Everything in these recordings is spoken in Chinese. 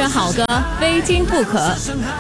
选好歌，非听不可。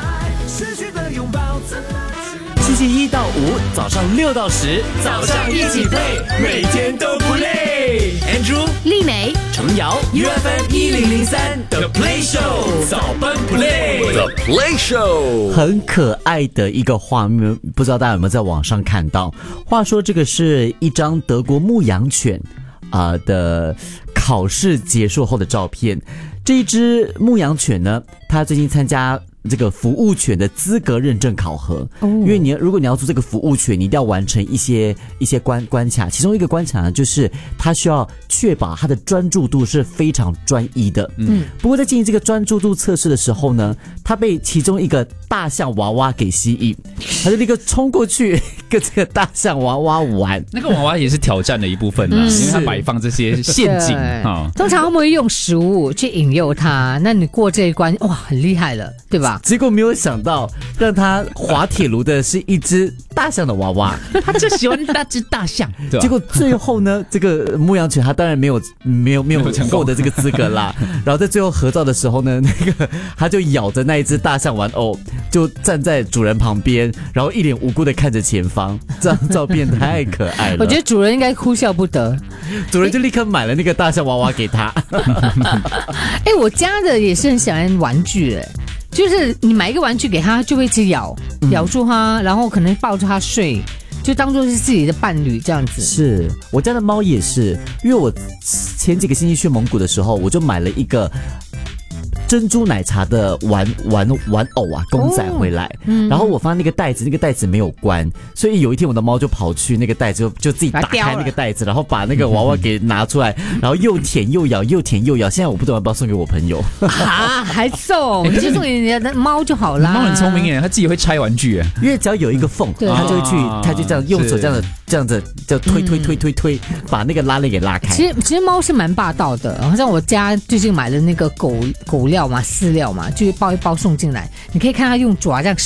星期一到五早上6到10，早上一起 play， 每天都不累。Andrew、 丽美、 程瑶 ，UFM1003 The Play Show 早班 Play，The Play Show 很可爱的一个画面，不知道大家有没有在网上看到？话说这个是一张德国牧羊犬的考试结束后的照片。这一只牧羊犬呢，它最近参加这个服务犬的资格认证考核，因为如果你要做这个服务犬，你一定要完成一些关卡，其中一个关卡呢，就是它需要确保它的专注度是非常专一的。不过在进行这个专注度测试的时候呢，它被其中一个大象娃娃给吸引，它就立刻冲过去跟这个大象娃娃玩。 那个娃娃也是挑战的一部分啦，因为它摆放这些陷阱通常他们会用食物去引诱它，那你过这一关，哇，很厉害了，对吧？ 结果没有想到，让他滑铁卢的是一只大象的娃娃， 他就喜欢那只大象。 结果最后呢，这个牧羊犬他当然没有获得这个资格啦。然后在最后合照的时候呢，那个他就咬着那一只大象玩偶，就站在主人旁边，然后一脸无辜的看着前方。这张照片太可爱了， 我觉得主人应该哭笑不得。 主人就立刻买了那个大象娃娃给他。 我家的也是很喜欢玩具就是你买一个玩具给他，就会一直咬住他，然后可能抱着他睡，就当作是自己的伴侣这样子。 是我家的猫也是，因为我前几个星期去蒙古的时候，我就买了一个珍珠奶茶的玩偶公仔回来，然后我发现那个袋子没有关，所以有一天我的猫就跑去那个袋子就自己打开那个袋子，然后把那个娃娃给拿出来，然后又舔又咬，现在我不知道要不要送给我朋友还送你就送给你的猫就好啦。 猫很聪明耶，它自己会拆玩具耶， 因为只要有一个缝，它就会去，它就这样用手这样子就推，把那个拉链给拉开。 其实猫是蛮霸道的，好像我家最近买了那个狗料嘛，饲料嘛，就包一包送进来，你可以看它用爪这样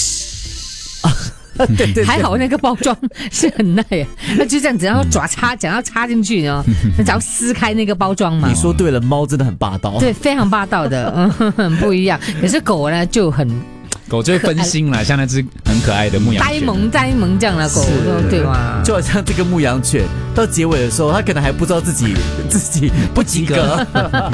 对，还好那个包装是很耐，那就这样子，然后爪插进去呢，只要撕开那个包装嘛。 你说对了，猫真的很霸道， 对，非常霸道的，很不一样。可是狗呢就很。 狗就会分心了，像那只很可爱的牧羊犬， 呆萌这样的狗，对吗？ 就好像这个牧羊犬到结尾的时候，它可能还不知道自己不及格。